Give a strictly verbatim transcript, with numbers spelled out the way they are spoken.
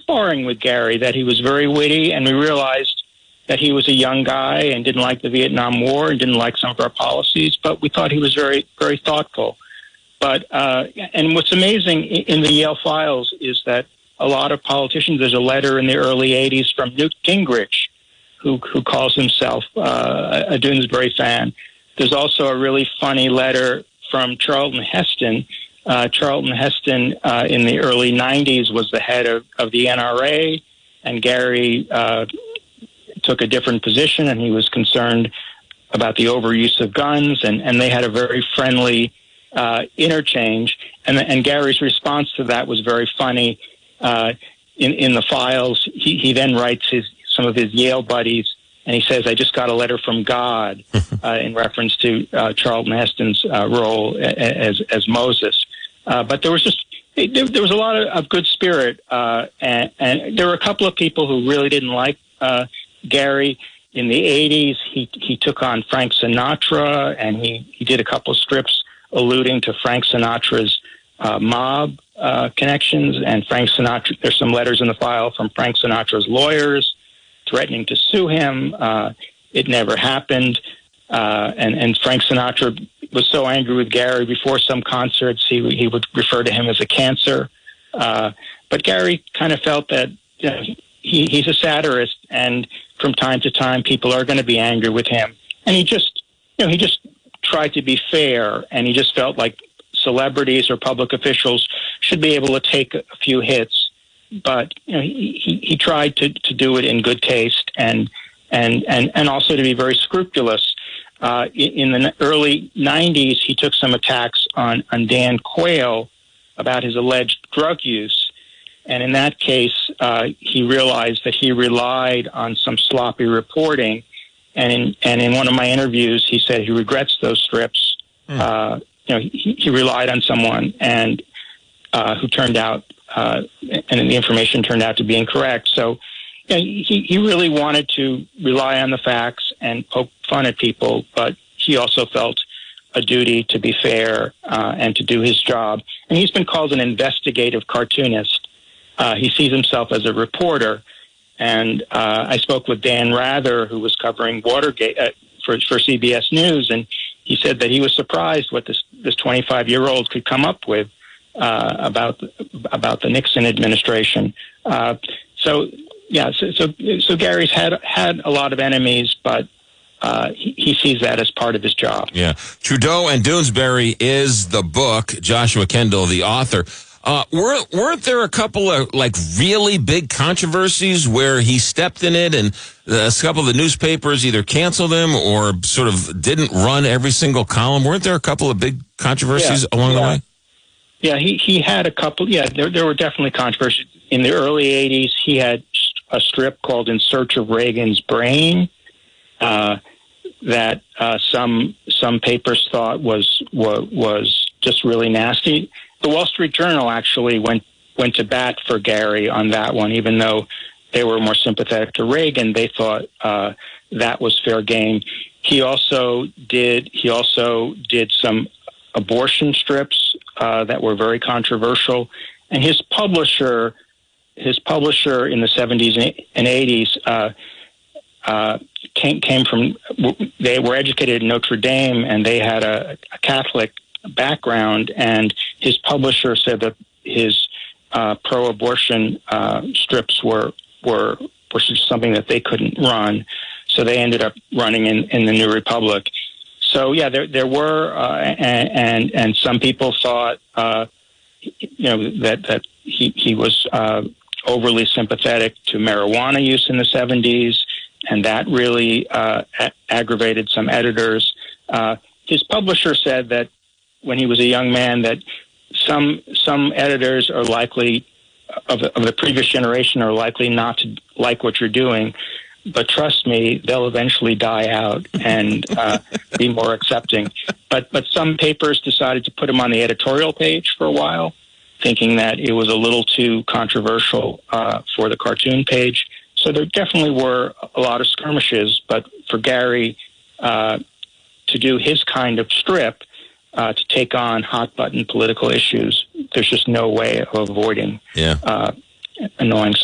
sparring with Gary, that he was very witty, and we realized that he was a young guy and didn't like the Vietnam War and didn't like some of our policies, but we thought he was very, very thoughtful. But uh, and what's amazing in the Yale files is that a lot of politicians, there's a letter in the early eighties from Newt Gingrich, who, who calls himself uh, a Doonesbury fan. There's also a really funny letter from Charlton Heston. Uh, Charlton Heston uh, in the early nineties was the head of, of the N R A, and Gary uh, took a different position, and he was concerned about the overuse of guns, and, and they had a very friendly uh, interchange. And, and Gary's response to that was very funny. Uh, in, in the files, he, he then writes his some of his Yale buddies, and he says, "I just got a letter from God," uh, in reference to uh, Charlton Heston's uh, role as as Moses. Uh, but there was just there, there was a lot of, of good spirit, uh, and, and there were a couple of people who really didn't like uh, Gary. In the eighties, he he took on Frank Sinatra, and he, he did a couple of strips alluding to Frank Sinatra's uh, mob uh, connections. And Frank Sinatra, there's some letters in the file from Frank Sinatra's lawyers threatening to sue him. Uh, it never happened. Uh, and, and Frank Sinatra was so angry with Gary before some concerts, he, he would refer to him as a cancer. Uh, but Gary kind of felt that, you know, he, he's a satirist, and from time to time, people are going to be angry with him. And he just, you know, he just tried to be fair, and he just felt like celebrities or public officials should be able to take a few hits. But, you know, he, he, he tried to, to do it in good taste, and and, and, and also to be very scrupulous. Uh, in the early nineties, he took some attacks on, on Dan Quayle about his alleged drug use. And in that case, uh, he realized that he relied on some sloppy reporting. And in, and in one of my interviews, he said he regrets those strips. Mm. Uh, you know, he, he relied on someone and uh, who turned out, uh, and the information turned out to be incorrect. So, you know, he, he really wanted to rely on the facts and poke fun at people, but he also felt a duty to be fair uh, and to do his job. And he's been called an investigative cartoonist. Uh, he sees himself as a reporter. And uh, I spoke with Dan Rather, who was covering Watergate uh, for, for C B S News, and he said that he was surprised what this this twenty-five-year-old could come up with uh, about about the Nixon administration. Uh, so, yeah, so, so so Gary's had had a lot of enemies, but uh, he, he sees that as part of his job. Yeah, Trudeau and Doonesbury is the book. Joshua Kendall, the author. Uh, weren't, weren't there a couple of, like, really big controversies where he stepped in it and a couple of the newspapers either canceled him or sort of didn't run every single column? Weren't there a couple of big controversies yeah, along yeah. the way? Yeah, he, he had a couple. Yeah, there, there were definitely controversies. In the early eighties, he had a strip called In Search of Reagan's Brain uh, that uh, some some papers thought was, was, was just really nasty. The Wall Street Journal actually went went to bat for Gary on that one, even though they were more sympathetic to Reagan. They thought uh, that was fair game. He also did he also did some abortion strips uh, that were very controversial, and his publisher his publisher in the seventies and eighties uh, uh, came came from they were educated at Notre Dame, and they had a, a Catholic background, and his publisher said that his uh, pro-abortion uh, strips were were were something that they couldn't run, so they ended up running in, in the New Republic. So yeah, there there were, uh, and, and and some people thought, uh, you know, that that he he was uh, overly sympathetic to marijuana use in the seventies, and that really uh, a- aggravated some editors. Uh, his publisher said that when he was a young man, that some some editors are likely of the, of the previous generation are likely not to like what you're doing, but trust me, they'll eventually die out and uh, be more accepting. But but some papers decided to put him on the editorial page for a while, thinking that it was a little too controversial uh, for the cartoon page. So there definitely were a lot of skirmishes, but for Gary uh, to do his kind of strip, Uh, to take on hot-button political issues, there's just no way of avoiding yeah. uh, annoying